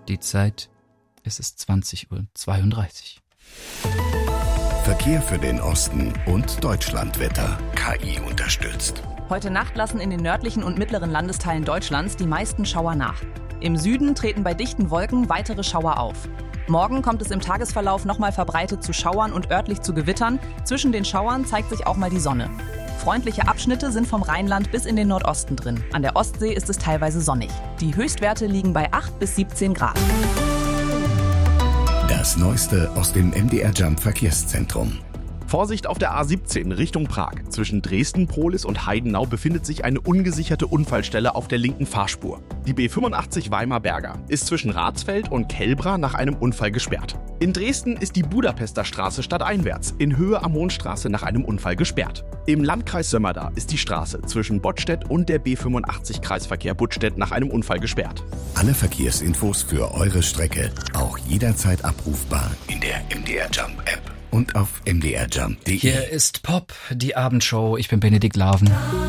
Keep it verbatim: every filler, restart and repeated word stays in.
Die Zeit, es ist zwanzig Uhr zweiunddreißig. Verkehr für den Osten und Deutschlandwetter. K I unterstützt. Heute Nacht lassen in den nördlichen und mittleren Landesteilen Deutschlands die meisten Schauer nach. Im Süden treten bei dichten Wolken weitere Schauer auf. Morgen kommt es im Tagesverlauf nochmal verbreitet zu Schauern und örtlich zu Gewittern. Zwischen den Schauern zeigt sich auch mal die Sonne. Freundliche Abschnitte sind vom Rheinland bis in den Nordosten drin. An der Ostsee ist es teilweise sonnig. Die Höchstwerte liegen bei acht bis siebzehn Grad. Das Neueste aus dem M D R Jump Verkehrszentrum. Vorsicht auf der A siebzehn Richtung Prag. Zwischen Dresden, Prohlis und Heidenau befindet sich eine ungesicherte Unfallstelle auf der linken Fahrspur. Die B fünfundachtzig Weimar-Berger ist zwischen Ratsfeld und Kelbra nach einem Unfall gesperrt. In Dresden ist die Budapester Straße stadteinwärts in Höhe am Mondstraße nach einem Unfall gesperrt. Im Landkreis Sömmerda ist die Straße zwischen Bottstedt und der B fünfundachtzig Kreisverkehr Buttstedt nach einem Unfall gesperrt. Alle Verkehrsinfos für eure Strecke auch jederzeit abrufbar in der M D R Jump App und auf m d r jump punkt d e. Hier ist Pop, die Abendshow. Ich bin Benedikt Larven.